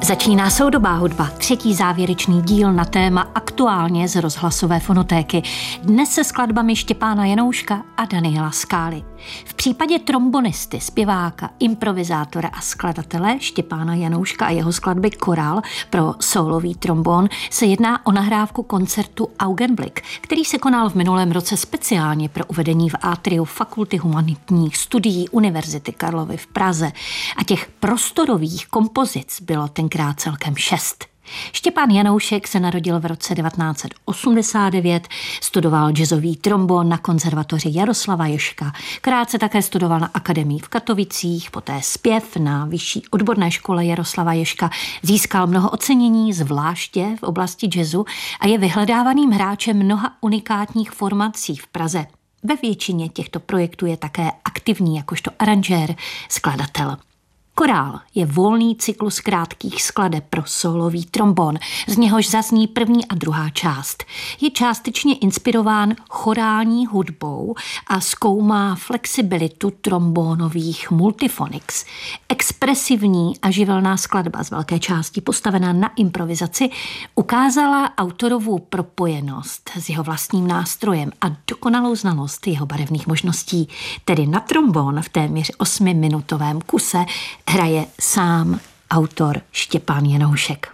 Začíná soudobá hudba, třetí závěrečný díl na téma aktuálně z rozhlasové fonotéky. Dnes se skladbami Štěpána Janouška a Daniela Skály. V případě trombonisty, zpěváka, improvizátora a skladatele Štěpána Janouška a jeho skladby Korál pro sólový trombon se jedná o nahrávku koncertu Augenblick, který se konal v minulém roce speciálně pro uvedení v atriu Fakulty humanitních studií Univerzity Karlovy v Praze. A těch prostorových kompozic bylo tenkrát celkem 6. Štěpán Janoušek se narodil v roce 1989, studoval jazzový trombon na konzervatoři Jaroslava Ježka, krátce také studoval na akademii v Katovicích, poté zpěv na vyšší odborné škole Jaroslava Ježka, získal mnoho ocenění, zvláště v oblasti jazzu a je vyhledávaným hráčem mnoha unikátních formací v Praze. Ve většině těchto projektů je také aktivní jakožto aranžér, skladatel. Korál je volný cyklus krátkých skladeb pro sólový trombon, z něhož zazní první a druhá část. Je částečně inspirován chorální hudbou a zkoumá flexibilitu trombonových multifonics. Expresivní a živelná skladba z velké části postavená na improvizaci ukázala autorovu propojenost s jeho vlastním nástrojem a dokonalou znalost jeho barevných možností. Tedy na trombon v téměř 8minutovém kuse hraje sám autor Štěpán Janoušek.